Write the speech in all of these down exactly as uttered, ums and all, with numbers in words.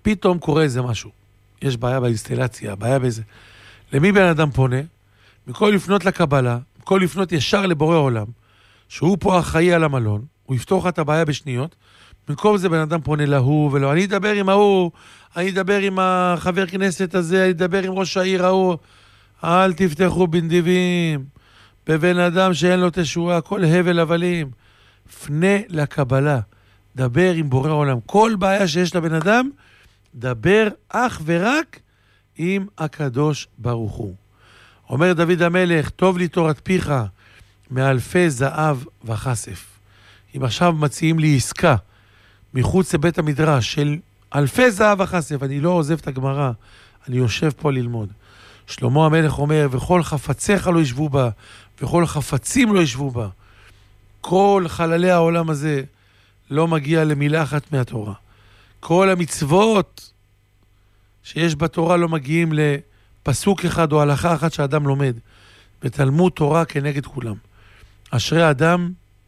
פתאום קורה איזה משהו. יש בעיה באינסטלציה, בעיה באיזה... למי בן אדם פונה? במקום לפנות לקבלה, במקום לפנות ישר לבורא עולם, שהוא פה אחראי על המלון, הוא יפתור לך את הבעיה בשניות, במקום זה בן אדם פונה להוא ולא, אני אדבר עם ההוא, אני אדבר עם החבר כנסת הזה, אני אדבר עם ראש העיר ההוא, אל תפתחו בנדיבים, בבן אדם שאין לו תשורה, כל הבל הבלים, פנה לקבלה, דבר עם בורא עולם, כל בעיה שיש לבן אדם, דבר אך ורק עם הקדוש ברוך הוא. אומר דוד המלך, טוב לי תורת פיך מאלפי זהב וחשף. אם עכשיו מציעים לי עסקה מחוץ לבית המדרש של אלפי זהב וחשף, אני לא עוזב את הגמרא, אני יושב פה ללמוד. שלמה המלך אומר, וכל חפציך לא ישבו בה, וכל חפצים לא ישבו בה. כל חללי העולם הזה לא מגיע למילה אחת מהתורה. כל המצוות שיש בתורה לא מגיעים לפסוק אחד או הלכה אחת שאדם לומד. בתלמוד תורה כנגד כולם. אשרי אדם,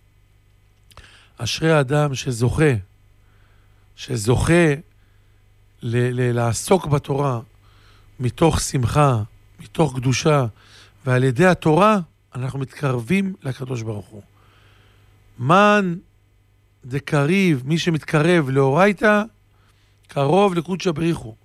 אשרי אדם שזוכה, שזוכה ל- ל- לעסוק בתורה מתוך שמחה, מתוך קדושה, ועל ידי התורה אנחנו מתקרבים לקדוש ברוך הוא. מן דקריב, מי שמתקרב לאורייתא, קרוב לקודשא בריחו.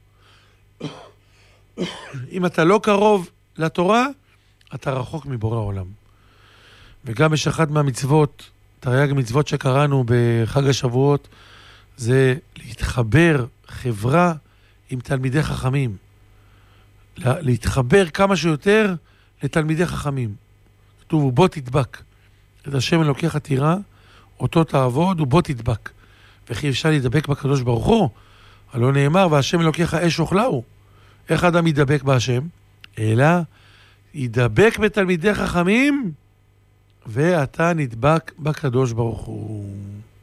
אם אתה לא קרוב לתורה, אתה רחוק מבורא העולם. וגם יש אחת מהמצוות, תרי"ג מצוות שקראנו בחג השבועות, זה להתחבר חברה עם תלמידי חכמים. להתחבר כמה שיותר לתלמידי חכמים. כתוב, בוא תדבק. את השם אלוקיך תירא, אותו תעבוד, ובוא תדבק. וכי אפשר להידבק בקדוש ברוך הוא? הלא נאמר, והשם אלוקיך אש אוכלהו. איך אדם ידבק בהשם? אלא ידבק בתלמידי חכמים, ואתה נדבק בקדוש ברוך הוא.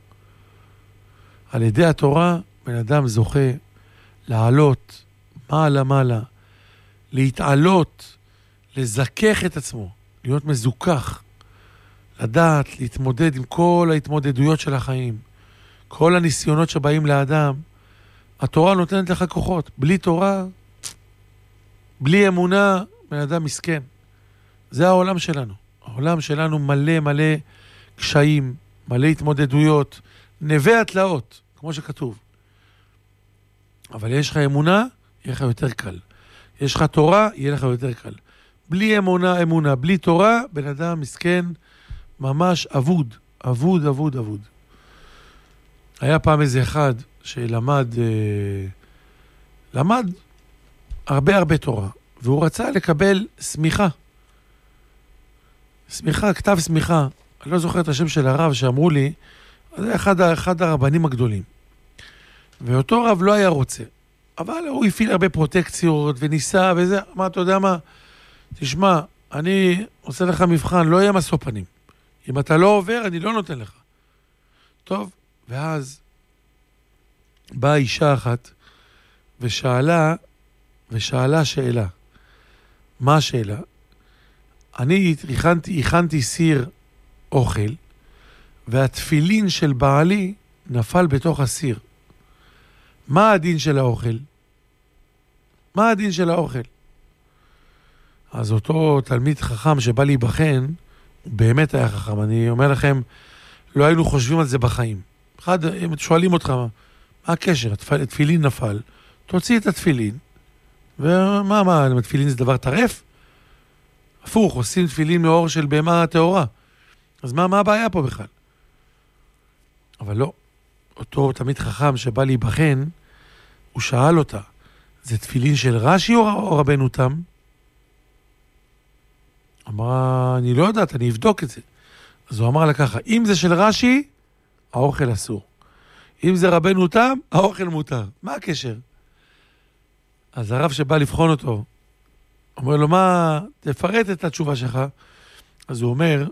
על ידי התורה, בן אדם זוכה לעלות מעלה מעלה, להתעלות, לזכך את עצמו, להיות מזוכח, לדעת, להתמודד עם כל ההתמודדויות של החיים, כל הניסיונות שבאים לאדם. התורה נותנת לך כוחות. בלי תורה, בלי אמונה, בן אדם מסכן. זה העולם שלנו. העולם שלנו מלא מלא קשיים, מלא התמודדויות, נווה התלאות, כמו שכתוב. אבל יש לך אמונה, יהיה לך יותר קל. יש לך תורה, יהיה לך יותר קל. בלי אמונה, אמונה, בלי תורה, בן אדם מסכן, ממש אבוד, אבוד, אבוד, אבוד. היה פעם איזה אחד שלמד, אה, למד הרבה הרבה תורה, והוא רצה לקבל סמיכה. סמיכה, כתב סמיכה. אני לא זוכר את השם של הרב שאמרו לי, זה אחד, אחד הרבנים הגדולים. ואותו רב לא היה רוצה. אבל הוא הפעיל הרבה פרוטקציות וניסה וזה. מה, אתה יודע מה? תשמע, אני עושה לך מבחן, לא יהיה משוא פנים. אם אתה לא עובר, אני לא נותן לך. טוב, ואז באה אישה אחת ושאלה, ושאלה שאלה. מה השאלה? אני הכנתי, הכנתי סיר אוכל, והתפילין של בעלי נפל בתוך הסיר. מה הדין של האוכל? מה הדין של האוכל? אז אותו תלמיד חכם שבא להיבחן, הוא באמת היה חכם. אני אומר לכם, לא היינו חושבים על זה בחיים. אחד, הם שואלים אותך, מה הקשר? התפילין נפל, תוציא את התפילין, ומה, מה, התפילין זה דבר טרף? הפוך, עושים תפילין מאור של בהמה טהורה. אז מה, מה הבעיה פה בכלל? אבל לא. אותו תלמיד חכם שבא להיבחן, הוא שאל אותה, זה תפילין של רש"י או רבנו תם? אמרה, אני לא יודעת, אני אבדוק את זה. אז הוא אמר לה ככה, אם זה של רש"י, האוכל אסור. אם זה רבנו תם, האוכל מותר. מה הקשר? אז הרב שבא לבחון אותו, אומר לו, מה, תפרט את התשובה שלך. אז הוא אומר,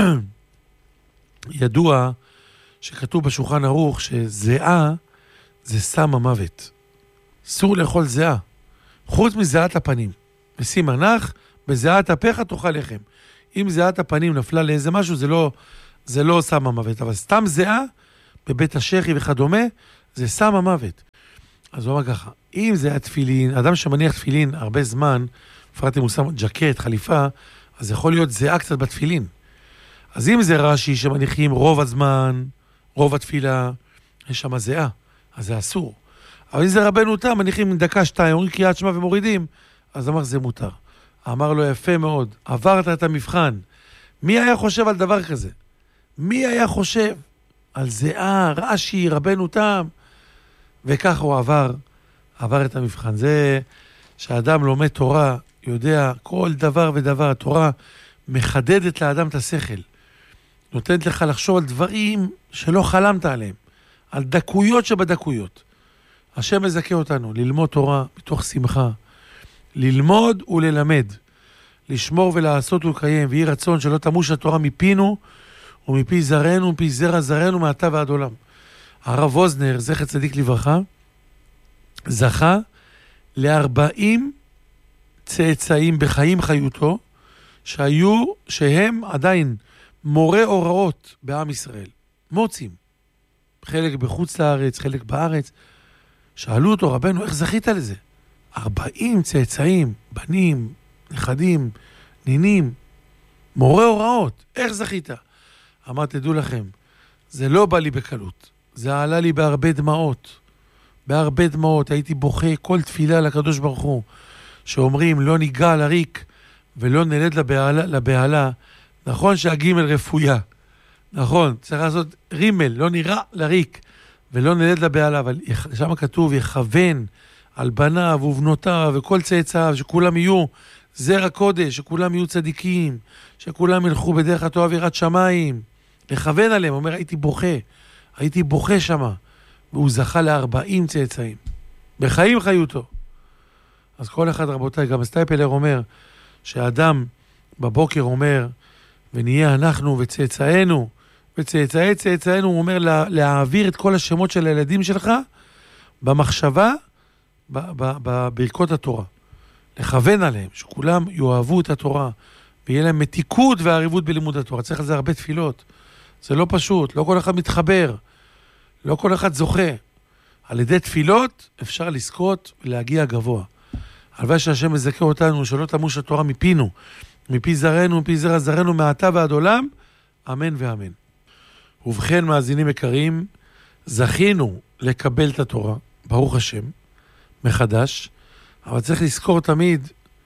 ידוע שכתוב בשולחן ערוך שזיעה זה סם המוות. אסור לאכול זיעה. חוץ מזיעת הפנים. ושים מנח, בזיעת הפיך תאכל לחם. אם זיעת הפנים נפלה לאיזה משהו, זה לא, זה לא סם המוות. אבל סתם זיעה, בבית השחי וכדומה, זה סם המוות. אז הוא אמר ככה, אם זה התפילין, אדם שמניח תפילין הרבה זמן, בפרט אם הוא שם ג'קט, חליפה, אז יכול להיות זהה קצת בתפילין. אז אם זה רש"י שמניחים רוב הזמן, רוב התפילה, יש שם זהה, אז זה אסור. אבל אם זה רבנו תם, מניחים דקה, שתיים, אומרים קריאת שמע ומורידים, אז אמר זה מותר. אמר לו יפה מאוד, עברת את המבחן. מי היה חושב על דבר כזה? מי היה חושב על זהה, רש"י, רבנו תם? וככה הוא עבר, עבר את המבחן. זה שהאדם לומד תורה, יודע כל דבר ודבר, התורה מחדדת לאדם את השכל. נותנת לך לחשוב על דברים שלא חלמת עליהם, על דקויות שבדקויות. השם מזכה אותנו ללמוד תורה מתוך שמחה, ללמוד וללמד, לשמור ולעשות ולקיים, ויהי רצון שלא תמוש התורה מפינו ומפי זרנו ומפי זרע זרנו מעתה ועד עולם. הרב ווזנר, זכר צדיק לברכה, זכה לארבעים צאצאים בחיים חיותו, שהיו, שהם עדיין מורה הוראות בעם ישראל. מוצאים. חלק בחוץ לארץ, חלק בארץ. שאלו אותו, רבנו, איך זכית לזה? ארבעים צאצאים, בנים, נכדים, נינים, מורה הוראות. איך זכית? אמר, תדעו לכם, זה לא בא לי בקלות. זה עלה לי בהרבה דמעות. בהרבה דמעות. הייתי בוכה כל תפילה לקדוש ברוך הוא, שאומרים, לא ניגע לריק ולא נלד לבעלה, לבעלה. נכון שהגימל רפויה. נכון, צריך לעשות רימל, לא נראה לריק ולא נלד לבעלה, אבל שם כתוב, יכוון על בניו ובנותיו וכל צאצאיו, שכולם יהיו זרע קודש, שכולם יהיו צדיקים, שכולם ילכו בדרך התורה ויראת שמיים. לכוון עליהם, אומר, הייתי בוכה, הייתי בוכה שמה, והוא זכה לארבעים צאצאים. בחיים חיותו. אז כל אחד, רבותיי, גם סטייפלר אומר, שהאדם בבוקר אומר, ונהיה אנחנו וצאצאינו, וצאצאי צאצאינו, הוא אומר, לה, להעביר את כל השמות של הילדים שלך, במחשבה, בברכות התורה. לכוון עליהם, שכולם יאהבו את התורה, ויהיה להם מתיקות והעריבות בלימוד התורה. צריך על זה הרבה תפילות. זה לא פשוט, לא כל אחד מתחבר, לא כל אחד זוכה. על ידי תפילות אפשר לזכות ולהגיע גבוה. הלוואי שהשם מזכה אותנו, שלא תמוש התורה מפינו, מפי זרענו, מפי זרע זרענו, מעתה ועד עולם, אמן ואמן. ובכן, מאזינים יקרים, זכינו לקבל את התורה, ברוך השם, מחדש, אבל צריך לזכור תמיד,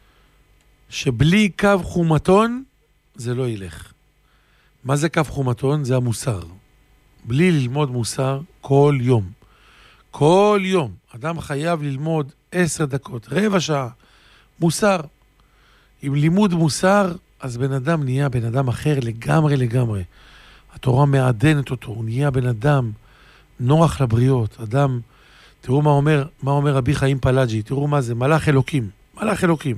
שבלי קו חומתון, זה לא ילך. מה זה קו חומתון? זה המוסר. בלי ללמוד מוסר כל יום. כל יום. אדם חייב ללמוד עשר דקות, רבע שעה, מוסר. עם לימוד מוסר, אז בן אדם נהיה בן אדם אחר לגמרי לגמרי. התורה מעדנת אותו, הוא נהיה בן אדם נוח לבריות. אדם, תראו מה אומר, מה אומר רבי חיים פלאג'י, תראו מה זה, מלאך אלוקים, מלאך אלוקים.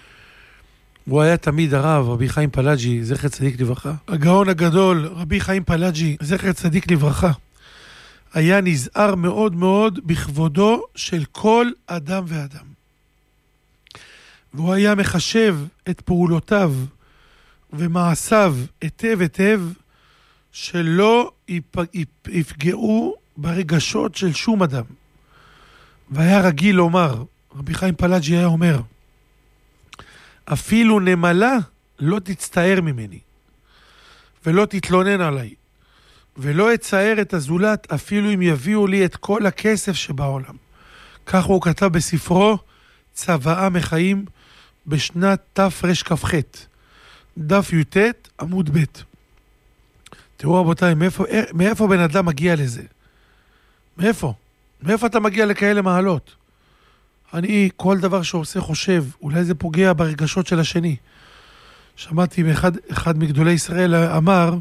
הוא היה תמיד הרב, רבי חיים פלאג'י, זכר צדיק לברכה. הגאון הגדול, רבי חיים פלאג'י, זכר צדיק לברכה, היה נזהר מאוד מאוד בכבודו של כל אדם ואדם. והוא היה מחשב את פעולותיו ומעשיו היטב היטב, שלא יפגעו ברגשות של שום אדם. והיה רגיל לומר, רבי חיים פלאג'י היה אומר, אפילו נמלה לא תצטער ממני, ולא תתלונן עליי, ולא אצער את הזולת אפילו אם יביאו לי את כל הכסף שבעולם. כך הוא כתב בספרו צוואה מחיים בשנת תרכ"ח, דף י"ט עמוד ב'. תראו רבותיי, מאיפה, מאיפה בן אדם מגיע לזה? מאיפה? מאיפה אתה מגיע לכאלה מעלות? אני כל דבר שעושה חושב, אולי זה פוגע ברגשות של השני. שמעתי מאחד אחד מגדולי ישראל אמר,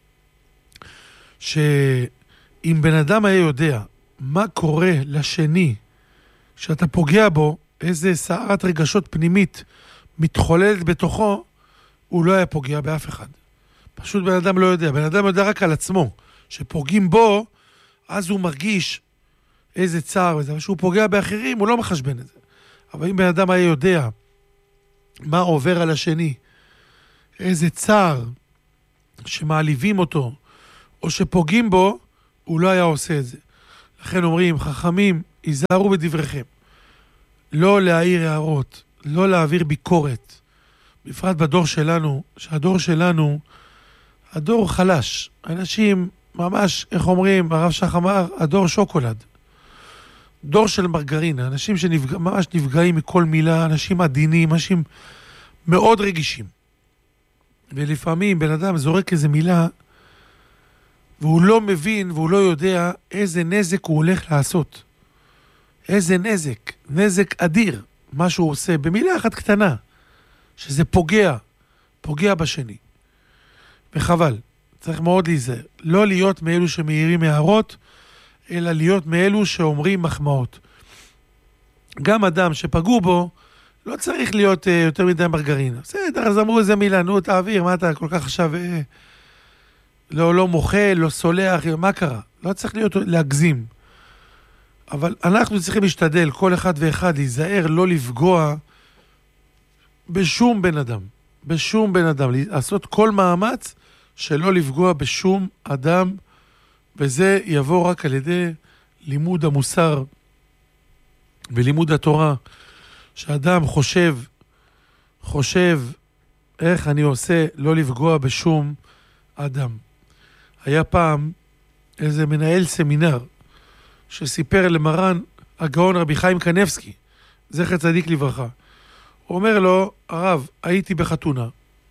שאם בן אדם היה יודע מה קורה לשני, שאתה פוגע בו, איזה סערת רגשות פנימית מתחוללת בתוכו, הוא לא היה פוגע באף אחד. פשוט בן אדם לא יודע. בן אדם יודע רק על עצמו. שפוגעים בו, אז הוא מרגיש איזה צער וזה. אבל שהוא פוגע באחרים, הוא לא מחשבן את זה. אבל אם בן אדם היה יודע מה עובר על השני, איזה צער שמעליבים אותו, או שפוגעים בו, הוא לא היה עושה את זה. לכן אומרים, חכמים היזהרו בדבריכם. לא להעיר הערות, לא להעביר ביקורת. בפרט בדור שלנו, שהדור שלנו, הדור חלש. אנשים ממש, איך אומרים, הרב שח אמר, הדור שוקולד. דור של מרגרין, אנשים שממש נפגעים מכל מילה, אנשים עדינים, אנשים מאוד רגישים. ולפעמים בן אדם זורק איזה מילה, והוא לא מבין והוא לא יודע איזה נזק הוא הולך לעשות. איזה נזק, נזק אדיר, מה שהוא עושה, במילה אחת קטנה, שזה פוגע, פוגע בשני. וחבל, צריך מאוד להיזהר. לא להיות מאלו שמאירים הערות, אלא להיות מאלו שאומרים מחמאות. גם אדם שפגעו בו, לא צריך להיות uh, יותר מדי מרגרין. בסדר, אז אמרו איזה מילה, נו תעביר, מה אתה כל כך עכשיו uh, לא, לא מוכל, לא סולח, מה קרה? לא צריך להיות להגזים. אבל אנחנו צריכים להשתדל, כל אחד ואחד, להיזהר, לא לפגוע בשום בן אדם. בשום בן אדם. לעשות כל מאמץ שלא לפגוע בשום אדם, וזה יבוא רק על ידי לימוד המוסר ולימוד התורה. שאדם חושב, חושב איך אני עושה לא לפגוע בשום אדם. היה פעם איזה מנהל סמינר שסיפר למרן הגאון רבי חיים קנבסקי, זכר צדיק לברכה. הוא אומר לו, הרב, הייתי בחתונה,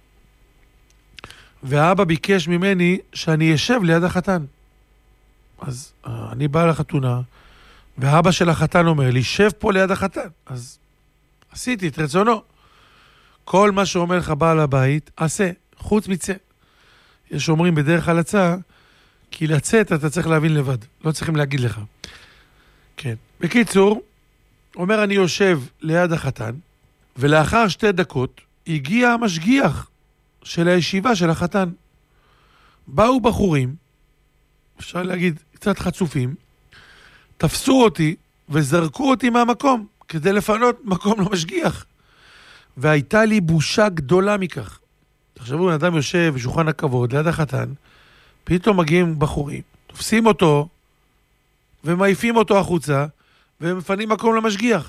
והאבא ביקש ממני שאני אשב ליד החתן. אז אני בא לחתונה, והאבא של החתן אומר לי, שב פה ליד החתן. אז עשיתי את רצונו. כל מה שאומר לך בעל הבית, עשה, חוץ מצא. יש אומרים בדרך הלצה, כי לצאת אתה צריך להבין לבד, לא צריכים להגיד לך. כן. בקיצור, אומר אני יושב ליד החתן, ולאחר שתי דקות הגיע המשגיח של הישיבה של החתן. באו בחורים, אפשר להגיד קצת חצופים, תפסו אותי וזרקו אותי מהמקום, כדי לפנות מקום למשגיח. והייתה לי בושה גדולה מכך. תחשבו, אדם יושב בשולחן הכבוד ליד החתן, פתאום מגיעים בחורים, תופסים אותו ומעיפים אותו החוצה, ומפנים מקום למשגיח.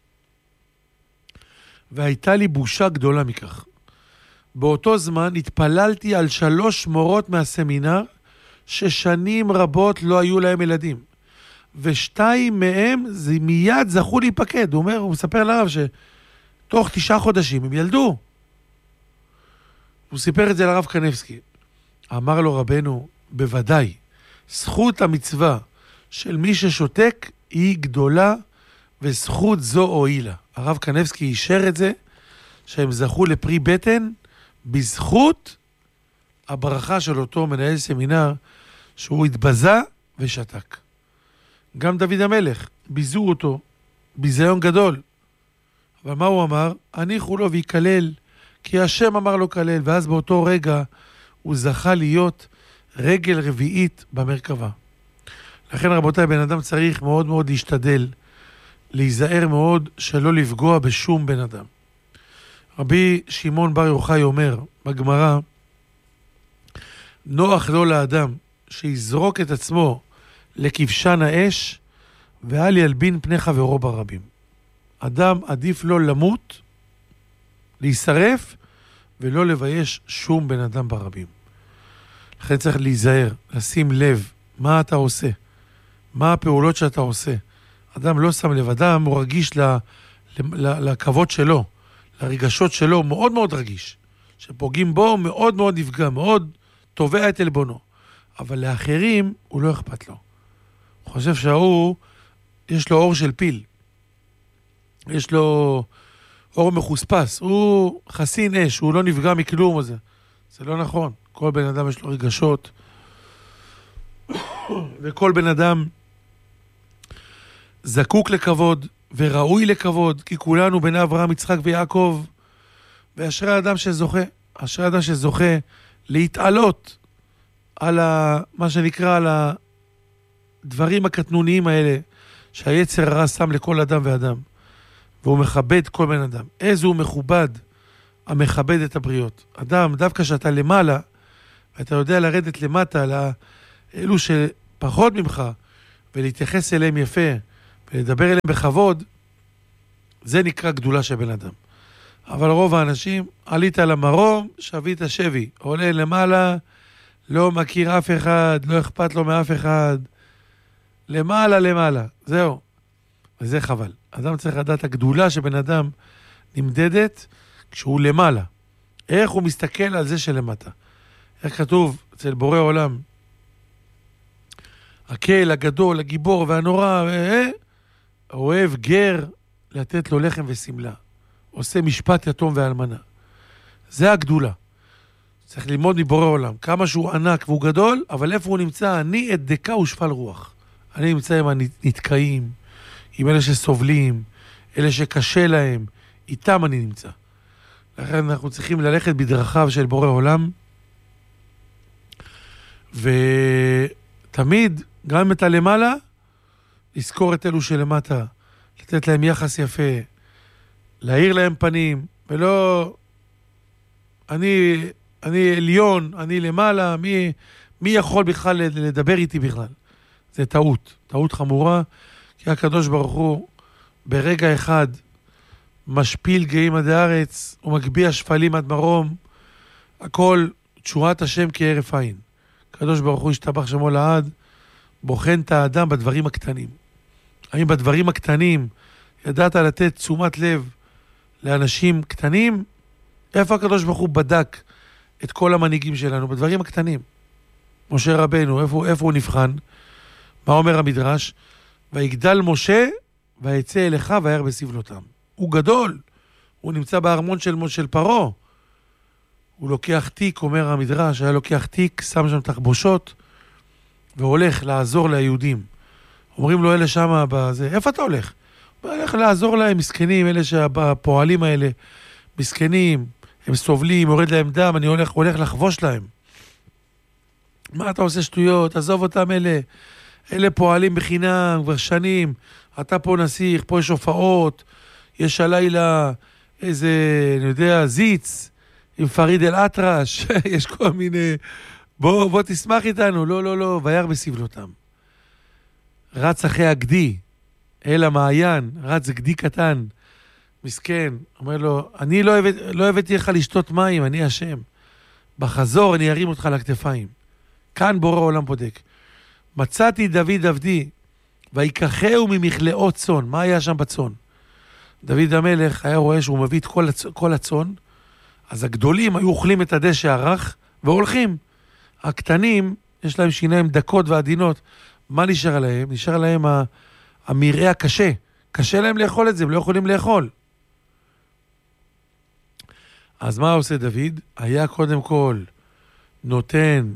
והייתה לי בושה גדולה מכך. באותו זמן התפללתי על שלוש מורות מהסמינר, ששנים רבות לא היו להם ילדים. ושתיים מהם זה מיד זכו להיפקד. הוא אומר, הוא מספר לרב שתוך תשעה חודשים הם ילדו. הוא סיפר את זה לרב קנבסקי. אמר לו רבנו, בוודאי, זכות המצווה של מי ששותק היא גדולה, וזכות זו הועילה. הרב קנבסקי אישר את זה, שהם זכו לפרי בטן, בזכות הברכה של אותו מנהל סמינר, שהוא התבזה ושתק. גם דוד המלך, ביזו אותו, ביזיון גדול. אבל מה הוא אמר? הניחו לו ויקלל, כי השם אמר לו כלל, ואז באותו רגע הוא זכה להיות רגל רביעית במרכבה. לכן רבותיי, בן אדם צריך מאוד מאוד להשתדל, להיזהר מאוד שלא לפגוע בשום בן אדם. רבי שמעון בר יוחאי אומר בגמרא, נוח לו לאדם שיזרוק את עצמו לכבשן האש, ואל ילבין פני חברו ברבים. אדם עדיף לו למות, להישרף, ולא לבייש שום בן אדם ברבים. לכן צריך להיזהר, לשים לב מה אתה עושה, מה הפעולות שאתה עושה. אדם לא שם לב, אדם הוא רגיש ל, ל, לכבוד שלו, לרגשות שלו, מאוד מאוד רגיש. שפוגעים בו מאוד מאוד נפגע, מאוד תובע את אלבונו. אבל לאחרים הוא לא אכפת לו. הוא חושב שההוא, יש לו אור של פיל. יש לו אור מחוספס. הוא חסין אש, הוא לא נפגע מכלום הזה. זה לא נכון. כל בן אדם יש לו רגשות. וכל בן אדם זקוק לכבוד וראוי לכבוד, כי כולנו בני אברהם, יצחק ויעקב, ואשרי האדם שזוכה, אשרי האדם שזוכה להתעלות על ה, מה שנקרא, על הדברים הקטנוניים האלה, שהיצר הרע שם לכל אדם ואדם, והוא מכבד כל בן אדם. איזה הוא מכובד, המכבד את הבריות. אדם, דווקא שאתה למעלה, ואתה יודע לרדת למטה, לאלו שפחות ממך, ולהתייחס אליהם יפה, ולדבר אליהם בכבוד, זה נקרא גדולה של בן אדם. אבל רוב האנשים, עלית למרום, שבית שבי, עולה למעלה, לא מכיר אף אחד, לא אכפת לו מאף אחד, למעלה למעלה, זהו. וזה חבל. אדם צריך לדעת, הגדולה של בן אדם נמדדת כשהוא למעלה. איך הוא מסתכל על זה שלמטה. איך כתוב אצל בורא עולם, הקל, הגדול, הגיבור והנורא, אה, אוהב גר לתת לו לחם וסמלה. עושה משפט יתום ואלמנה. זה הגדולה. צריך ללמוד מבורא עולם. כמה שהוא ענק והוא גדול, אבל איפה הוא נמצא? אני את דקה ושפל רוח. אני נמצא עם הנתקעים, עם אלה שסובלים, אלה שקשה להם, איתם אני נמצא. לכן אנחנו צריכים ללכת בדרכיו של בורא עולם, ותמיד, גם אם אתה למעלה, לזכור את אלו שלמטה, לתת להם יחס יפה, להאיר להם פנים, ולא, אני, אני עליון, אני למעלה, מי, מי יכול בכלל לדבר איתי בכלל? זה טעות, טעות חמורה, כי הקדוש ברוך הוא ברגע אחד משפיל גאים עד הארץ, הוא מגביה שפלים עד מרום, הכל תשורת השם כהרף עין. הקדוש ברוך הוא ישתבח שמו לעד, בוחן את האדם בדברים הקטנים. האם בדברים הקטנים ידעת לתת תשומת לב לאנשים קטנים? איפה הקדוש ברוך הוא בדק את כל המנהיגים שלנו? בדברים הקטנים. משה רבנו, איפה, איפה הוא נבחן? מה אומר המדרש? ויגדל משה ויצא אליך וירא בסבלותם. הוא גדול, הוא נמצא בארמון של, של פרו. הוא לוקח תיק, אומר המדרש, היה לוקח תיק, שם שם תחבושות, והולך לעזור ליהודים. אומרים לו אלה שמה, בזה, איפה אתה הולך? הוא הולך לעזור להם, מסכנים, אלה שהפועלים האלה, מסכנים, הם סובלים, יורד להם דם, אני הולך, הולך לחבוש להם. מה אתה עושה שטויות? עזוב אותם אלה. אלה פועלים בחינם, כבר שנים. אתה פה נסיך, פה יש הופעות, יש הלילה איזה, אני יודע, זיץ, עם פריד אל אטרש, יש כל מיני, בוא, בוא תשמח איתנו, לא, לא, לא, וירא בסבלותם. רץ אחרי הגדי, אל המעיין, רץ גדי קטן, מסכן, אומר לו, אני לא, הבאת, לא הבאתי לך לשתות מים, אני השם. בחזור אני ארים אותך לכתפיים. כאן בורא עולם בודק. מצאתי דוד עבדי, ויקחהו ממכלאות צאן. מה היה שם בצאן? דוד המלך היה רואה שהוא מביא את כל, הצ... כל הצאן, אז הגדולים היו אוכלים את הדשא הרך והולכים. הקטנים, יש להם שיניים דקות ועדינות. מה נשאר להם? נשאר להם ה... המראה הקשה. קשה להם לאכול את זה, הם לא יכולים לאכול. אז מה עושה דוד? היה קודם כל נותן,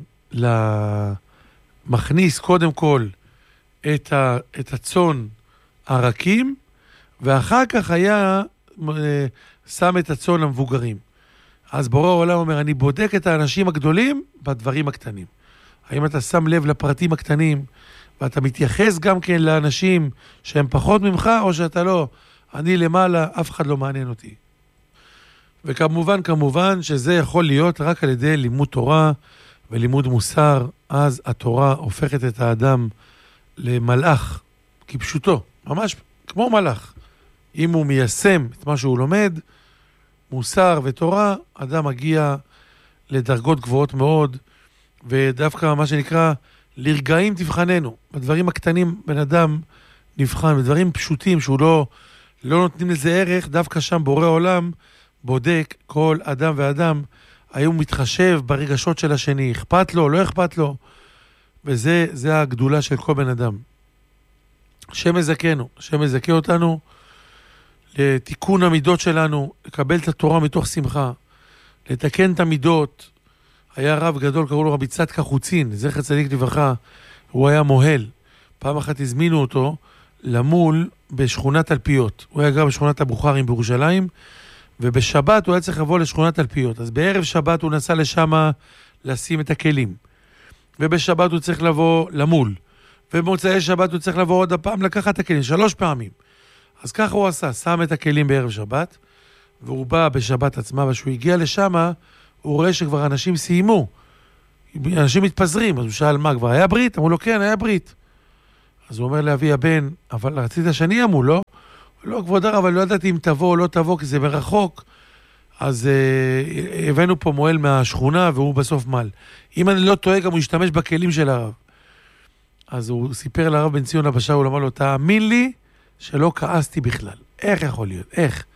מכניס קודם כל את, ה... את הצאן הרכים, ואחר כך היה שם את הצאן המבוגרים. אז בורא העולם אומר, אני בודק את האנשים הגדולים בדברים הקטנים. האם אתה שם לב לפרטים הקטנים, ואתה מתייחס גם כן לאנשים שהם פחות ממך, או שאתה לא, אני למעלה, אף אחד לא מעניין אותי. וכמובן, כמובן, שזה יכול להיות רק על ידי לימוד תורה ולימוד מוסר, אז התורה הופכת את האדם למלאך, כפשוטו, ממש כמו מלאך. אם הוא מיישם את מה שהוא לומד, מוסר ותורה, אדם מגיע לדרגות גבוהות מאוד, ודווקא מה שנקרא, לרגעים תבחננו. בדברים הקטנים בן אדם נבחן, בדברים פשוטים שהוא לא, לא נותנים לזה ערך, דווקא שם בורא עולם בודק כל אדם ואדם, היום מתחשב ברגשות של השני, אכפת לו, לא אכפת לו, וזה זה הגדולה של כל בן אדם. השם מזכנו, השם מזכה אותנו, לתיקון המידות שלנו, לקבל את התורה מתוך שמחה, לתקן את המידות. היה רב גדול, קראו לו רבי צדקה חוצין, זכר צדיק לברכה, הוא היה מוהל. פעם אחת הזמינו אותו למול בשכונת תלפיות. הוא היה גר בשכונת הבוכרים בירושלים, ובשבת הוא היה צריך לבוא לשכונת תלפיות. אז בערב שבת הוא נסע לשם לשים את הכלים. ובשבת הוא צריך לבוא למול. ובמוצאי שבת הוא צריך לבוא עוד הפעם לקחת את הכלים, שלוש פעמים. אז ככה הוא עשה, שם את הכלים בערב שבת, והוא בא בשבת עצמה, וכשהוא הגיע לשם, הוא רואה שכבר אנשים סיימו, אנשים מתפזרים, אז הוא שאל מה, כבר היה ברית? אמרו לו, כן, היה ברית. אז הוא אומר לאבי הבן, אבל רצית שאני אמו, לא? לא, כבוד הרב, אבל לא ידעתי אם תבוא או לא תבוא, כי זה מרחוק. אז אה, הבאנו פה מועל מהשכונה, והוא בסוף מל. אם אני לא טועה, גם הוא השתמש בכלים של הרב. אז הוא סיפר לרב בן ציון אבא שאול, אמר לו, תאמין לי שלא כעסתי בכלל. איך יכול להיות? איך?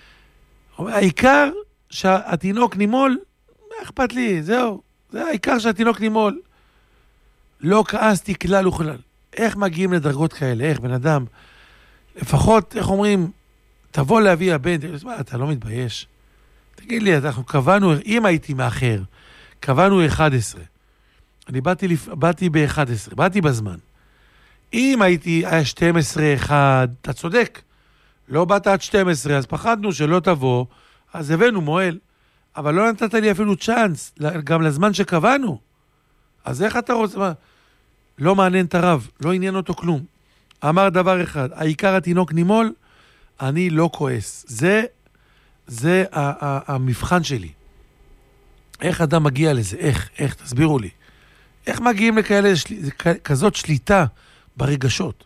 העיקר שהתינוק נימול, מה אכפת לי? זהו. זה העיקר שהתינוק נימול. לא כעסתי כלל וכלל. איך מגיעים לדרגות כאלה? איך בן אדם, לפחות, איך אומרים, תבוא להביא הבן, מה, אתה לא מתבייש? תגיד לי, אנחנו קבענו, אם הייתי מאחר, קבענו אחת עשרה. אני באתי, באתי ב-אחת עשרה, באתי בזמן. אם הייתי, היה שתים עשרה אחד, אתה צודק. לא באת עד שתים עשרה, אז פחדנו שלא תבוא, אז הבאנו מועל. אבל לא נתת לי אפילו צ'אנס, גם לזמן שקבענו. אז איך אתה רוצה? מה? לא מעניין את הרב, לא עניין אותו כלום. אמר דבר אחד, העיקר התינוק נימול, אני לא כועס. זה, זה ה- ה- המבחן שלי. איך אדם מגיע לזה? איך? איך? תסבירו לי. איך מגיעים לכאלה, של... כזאת שליטה ברגשות?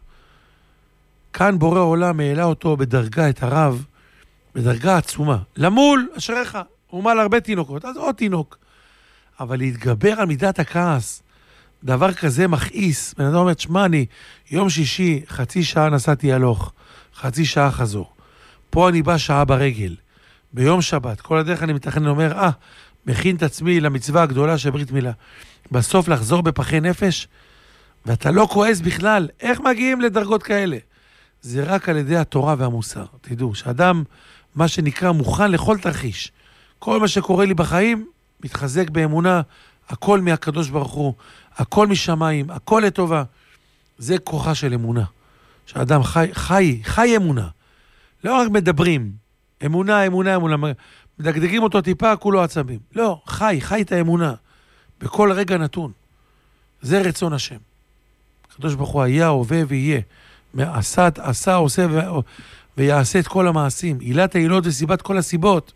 כאן בורא עולם העלה אותו בדרגה, את הרב, בדרגה עצומה. למול, אשריך, הוא מל הרבה תינוקות, אז עוד תינוק. אבל להתגבר על מידת הכעס, דבר כזה מכעיס. בן אדם אומר, שמה, אני יום שישי, חצי שעה נסעתי הלוך, חצי שעה חזור. פה אני בא שעה ברגל. ביום שבת, כל הדרך אני מתכנן, אומר, אה, מכין את עצמי למצווה הגדולה של ברית מילה. בסוף לחזור בפחי נפש, ואתה לא כועס בכלל. איך מגיעים לדרגות כאלה? זה רק על ידי התורה והמוסר. תדעו, שאדם, מה שנקרא, מוכן לכל תרחיש. כל מה שקורה לי בחיים, מתחזק באמונה, הכל מהקדוש ברוך הוא, הכל משמיים, הכל לטובה. זה כוחה של אמונה. שאדם חי, חי, חי אמונה. לא רק מדברים, אמונה, אמונה, אמונה. מדגדגים אותו טיפה, כולו עצבים. לא, חי, חי את האמונה. בכל רגע נתון. זה רצון השם. הקדוש ברוך הוא היה, הווה ויהיה. עשה, עשה, עושה ו... ויעשה את כל המעשים. עילת העילות וסיבת כל הסיבות.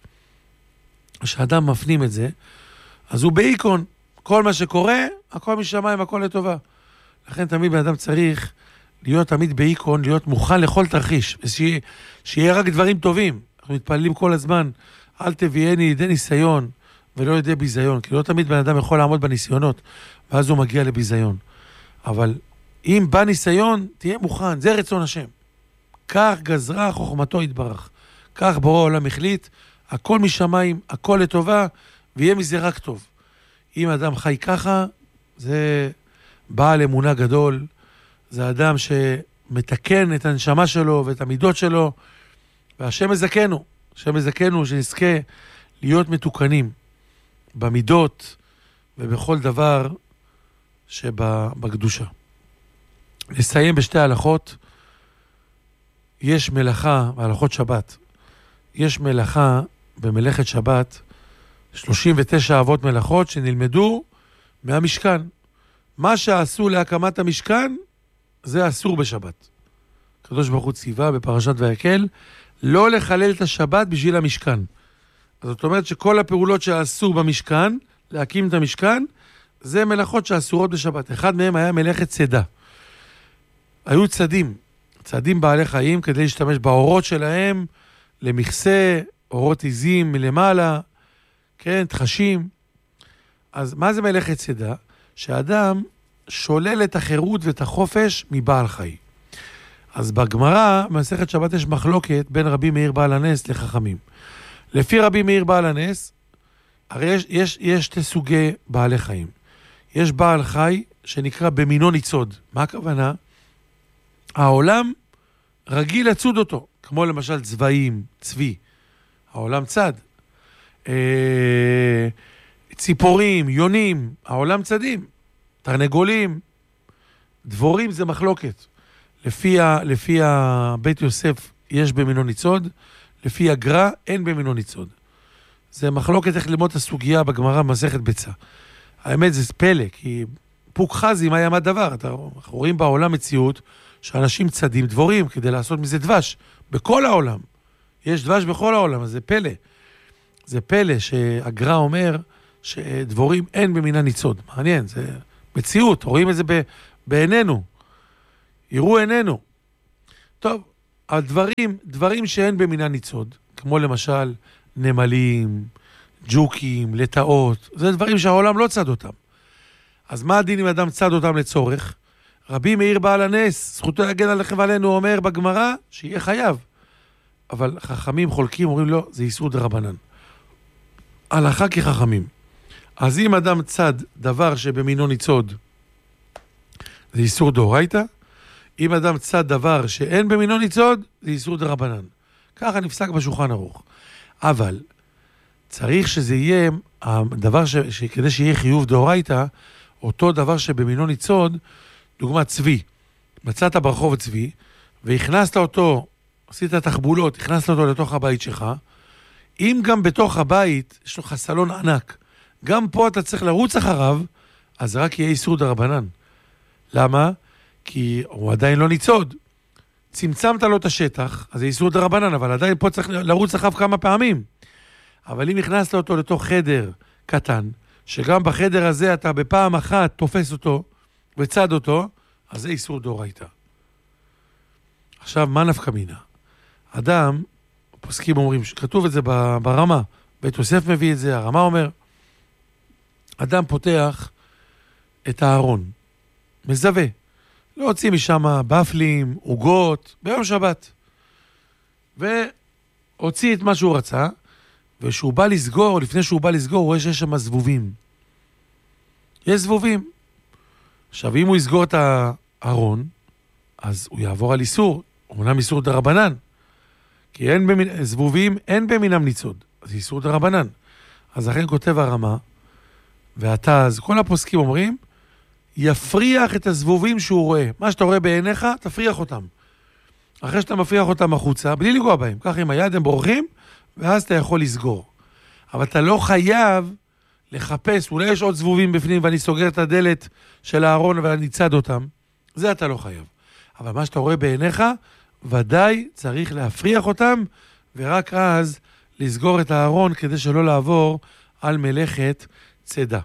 כשאדם מפנים את זה, אז הוא באיקון. כל מה שקורה, הכל משמיים, הכל לטובה. לכן תמיד בן אדם צריך להיות תמיד באיקון, להיות מוכן לכל תרחיש. ושיהיה, שיהיה רק דברים טובים. אנחנו מתפללים כל הזמן, אל תביאני לידי ניסיון, ולא לידי ביזיון. כי לא תמיד בן אדם יכול לעמוד בניסיונות, ואז הוא מגיע לביזיון. אבל אם בא ניסיון, תהיה מוכן, זה רצון השם. כך גזרה חוכמתו יתברך. כך בורא העולם החליט, הכל משמיים, הכל לטובה, ויהיה מזה רק טוב. אם אדם חי ככה, זה בעל אמונה גדול, זה אדם שמתקן את הנשמה שלו ואת המידות שלו, והשם מזכנו, השם מזכנו שנזכה להיות מתוקנים במידות ובכל דבר שבקדושה. נסיים בשתי הלכות. יש מלאכה, בהלכות שבת, יש מלאכה במלאכת שבת, שלושים ותשע אבות מלאכות שנלמדו מהמשכן. מה שעשו להקמת המשכן, זה אסור בשבת. הקדוש ברוך הוא ציווה בפרשת ויקל, לא לחלל את השבת בשביל המשכן. אז זאת אומרת שכל הפעולות שעשו במשכן, להקים את המשכן, זה מלאכות שאסורות בשבת. אחד מהם היה מלאכת צדה. היו צדים, צדים בעלי חיים כדי להשתמש באורות שלהם, למכסה, אורות עיזים מלמעלה, כן, תחשים. אז מה זה מלאכת צדה? שאדם שולל את החירות ואת החופש מבעל חי. אז בגמרא, במסכת שבת יש מחלוקת בין רבי מאיר בעל הנס לחכמים. לפי רבי מאיר בעל הנס, הרי יש, יש, יש שתי סוגי בעלי חיים. יש בעל חי שנקרא במינו ניצוד. מה הכוונה? העולם רגיל לצוד אותו, כמו למשל צבעים, צבי. העולם צד. אה, ציפורים, יונים, העולם צדים. תרנגולים, דבורים זה מחלוקת. לפי, ה, לפי הבית יוסף יש במינו ניצוד, לפי הגר"א אין במינו ניצוד. זה מחלוקת איך ללמוד את הסוגיה בגמרא במסכת ביצה. האמת זה פלא, כי פוק חזי, מה ימה דבר? אנחנו רואים בעולם מציאות שאנשים צדים דבורים כדי לעשות מזה דבש. בכל העולם. יש דבש בכל העולם, אז זה פלא. זה פלא שהגר"א אומר שדבורים אין במינה ניצוד. מעניין, זה מציאות, רואים את זה ב, בעינינו. יראו עינינו. טוב, הדברים, דברים שאין במינן ניצוד, כמו למשל נמלים, ג'וקים, לטאות, זה דברים שהעולם לא צד אותם. אז מה הדין אם אדם צד אותם לצורך? רבי מאיר בעל הנס, זכותו להגן עליכם ועלינו, אומר בגמרא שיהיה חייב. אבל חכמים חולקים, אומרים לו, זה איסור דרבנן. הלכה כחכמים. אז אם אדם צד דבר שבמינו ניצוד, זה איסור דאורייתא. אם אדם צד דבר שאין במינו ניצוד, זה איסור דרבנן. ככה נפסק בשולחן ערוך. אבל צריך שזה יהיה, הדבר ש... שכדי שיהיה חיוב דאורייתא, אותו דבר שבמינו ניצוד, דוגמת צבי. מצאת ברחוב צבי, והכנסת אותו, עשית תחבולות, הכנסת אותו לתוך הבית שלך, אם גם בתוך הבית יש לך סלון ענק, גם פה אתה צריך לרוץ אחריו, אז זה רק יהיה איסור דרבנן. למה? כי הוא עדיין לא ניצוד. צמצמת לו את השטח, אז זה איסור דרבנן, אבל עדיין פה צריך לרוץ אחריו כמה פעמים. אבל אם הכנסת אותו לתוך חדר קטן, שגם בחדר הזה אתה בפעם אחת תופס אותו וצד אותו, אז זה איסור דאורייתא. עכשיו, מה נפקא מינה? אדם, פוסקים אומרים, כתוב את זה ברמה, בית יוסף מביא את זה, הרמה אומר, אדם פותח את הארון, מזווה, לא הוציא משם בפלים, עוגות, ביום שבת, והוציא את מה שהוא רצה, ושהוא בא לסגור, לפני שהוא בא לסגור, הוא רואה שיש שם זבובים. יש זבובים. עכשיו, אם הוא יסגור את הארון, אז הוא יעבור על איסור, אומנם איסור דרבנן, כי אין במין, זבובים אין במינם ניצוד, אז איסור דרבנן. אז לכן כותב הרמה, ואתה, אז כל הפוסקים אומרים, יפריח את הזבובים שהוא רואה. מה שאתה רואה בעיניך, תפריח אותם. אחרי שאתה מפריח אותם החוצה, בלי לגוע בהם. כך עם היד הם בורחים, ואז אתה יכול לסגור. אבל אתה לא חייב לחפש, אולי יש עוד זבובים בפנים, ואני סוגר את הדלת של הארון ואני צד אותם. זה אתה לא חייב. אבל מה שאתה רואה בעיניך, ודאי צריך להפריח אותם, ורק אז לסגור את הארון כדי שלא לעבור על מלאכת צדה.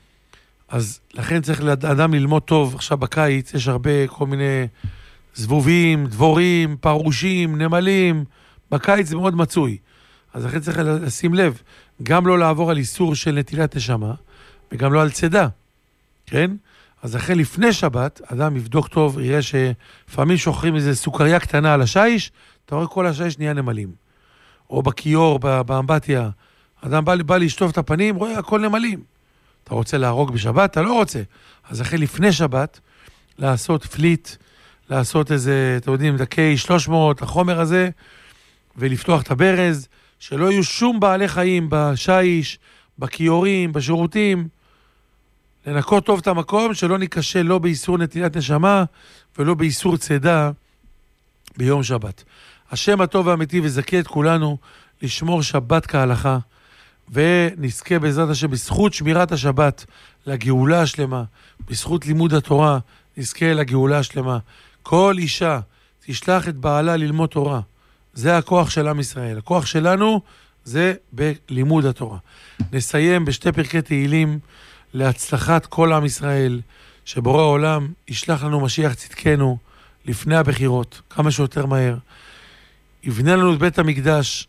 אז לכן צריך לאדם ללמוד טוב. עכשיו בקיץ יש הרבה כל מיני זבובים, דבורים, פרושים, נמלים. בקיץ זה מאוד מצוי. אז לכן צריך לשים לב, גם לא לעבור על איסור של נטילת נשמה, וגם לא על צדה. כן? אז לכן לפני שבת, אדם יבדוק טוב, יראה שפעמים שוחרים איזו סוכריה קטנה על השיש, אתה רואה כל השיש נהיה נמלים. או בכיור, באמבטיה, אדם בא, בא לשטוף את הפנים, רואה הכל נמלים. אתה רוצה להרוג בשבת? אתה לא רוצה. אז לכן לפני שבת, לעשות פליט, לעשות איזה, אתם יודעים, דקי שלוש מאות, החומר הזה, ולפתוח את הברז, שלא יהיו שום בעלי חיים בשיש, בכיורים, בשירותים, לנקות טוב את המקום, שלא ניקשה לא באיסור נטילת נשמה, ולא באיסור צדה ביום שבת. השם הטוב והאמיתי וזכה את כולנו לשמור שבת כהלכה, ונזכה בעזרת השם בזכות שמירת השבת לגאולה השלמה, בזכות לימוד התורה נזכה לגאולה השלמה. כל אישה תשלח את בעלה ללמוד תורה. זה הכוח של עם ישראל. הכוח שלנו זה בלימוד התורה. נסיים בשתי פרקי תהילים להצלחת כל עם ישראל, שבורא העולם ישלח לנו משיח צדקנו לפני הבחירות, כמה שיותר מהר. יבנה לנו את בית המקדש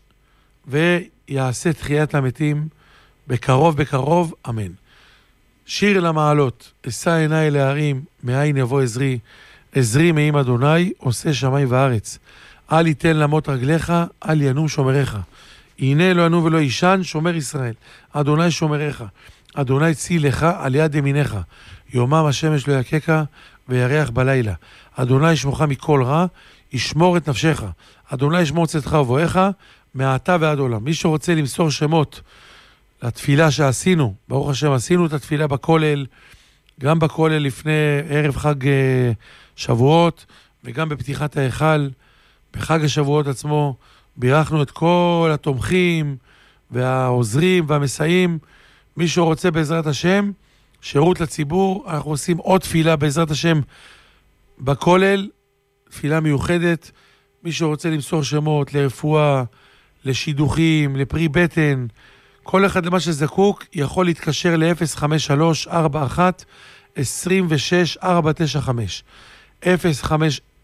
ויעשה תחיית המתים בקרוב בקרוב, אמן. שיר למעלות, אשא עיניי להרים, מאין יבוא עזרי, עזרי מעם אדוני, עושה שמיים וארץ. אל יתן למות רגליך, אל ינום שומריך. הנה לא ינום ולא ישן, שומר ישראל. אדוני שומריך, אדוני צילך על יד ימיניך. יומם השמש לא יקקה וירח בלילה. אדוני ישמורך מכל רע, ישמור את נפשך. אדוני ישמור צאתך ובואך, מעתה ועד עולם. מי שרוצה למסור שמות לתפילה שעשינו, ברוך השם עשינו את התפילה בכולל, גם בכולל לפני ערב חג שבועות, וגם בפתיחת ההיכל, בחג השבועות עצמו, בירכנו את כל התומכים והעוזרים והמסייעים. מי שרוצה בעזרת השם, שירות לציבור, אנחנו עושים עוד תפילה בעזרת השם בכולל, תפילה מיוחדת. מי שרוצה למסור שמות לרפואה, לשידוכים, לפרי בטן, כל אחד למה שזקוק, יכול להתקשר ל-אפס חמש שלוש ארבע אחת עשרים ושש ארבע תשע חמש. אפס חמש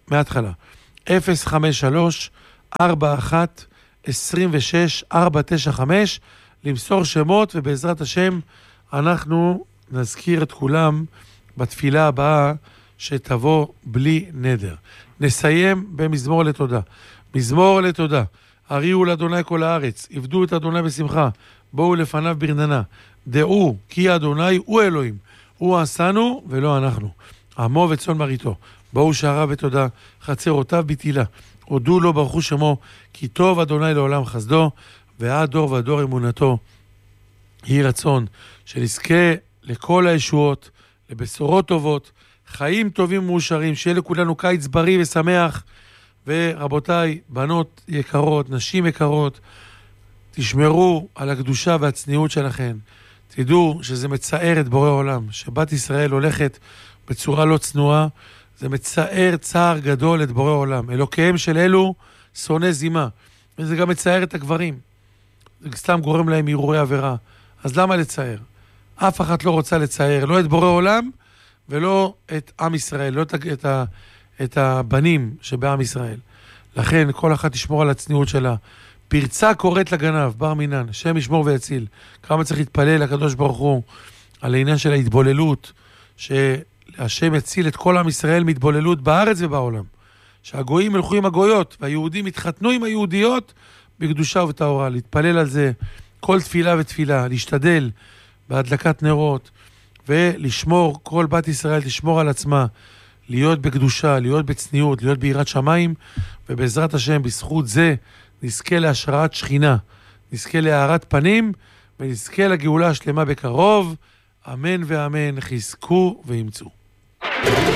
מההתחלה. אפס חמש שלוש ארבע אחת עשרים ושש ארבע תשע חמש, למסור שמות, ובעזרת השם אנחנו נזכיר את כולם בתפילה הבאה שתבוא בלי נדר. נסיים במזמור לתודה. מזמור לתודה. הריעו לאדוני כל הארץ, עבדו את אדוני בשמחה, בואו לפניו ברננה. דעו כי אדוני הוא אלוהים, הוא עשנו ולא אנחנו. עמו וצאן מרעיתו. בואו שעריו בתודה, חצרותיו בתהילה. הודו לו ברכו שמו, כי טוב אדוני לעולם חסדו, ועד דור ודור אמונתו. יהי רצון שנזכה לכל הישועות, לבשורות טובות, חיים טובים ומאושרים, שיהיה לכולנו קיץ בריא ושמח. ורבותיי, בנות יקרות, נשים יקרות, תשמרו על הקדושה והצניעות שלכם. תדעו שזה מצער את בורא עולם, שבת ישראל הולכת בצורה לא צנועה, זה מצער צער גדול את בורא עולם. אלוקיהם של אלו שונא זימה, וזה גם מצער את הגברים. זה סתם גורם להם הרהורי עבירה. אז למה לצער? אף אחת לא רוצה לצער, לא את בורא עולם ולא את עם ישראל, לא את, את, ה, את הבנים שבעם ישראל. לכן כל אחת תשמור על הצניעות שלה. פרצה קוראת לגנב, בר מינן, שם ישמור ויציל. כמה צריך להתפלל לקדוש ברוך הוא על העניין של ההתבוללות, שהשם יציל את כל עם ישראל מתבוללות בארץ ובעולם. שהגויים ילכו עם הגויות, והיהודים יתחתנו עם היהודיות בקדושה ובטהרה. להתפלל על זה כל תפילה ותפילה, להשתדל בהדלקת נרות, ולשמור, כל בת ישראל תשמור על עצמה, להיות בקדושה, להיות בצניעות, להיות ביראת שמיים, ובעזרת השם, בזכות זה, נזכה להשראת שכינה, נזכה להארת פנים, ונזכה לגאולה השלמה בקרוב. אמן ואמן, חזקו ואמצו.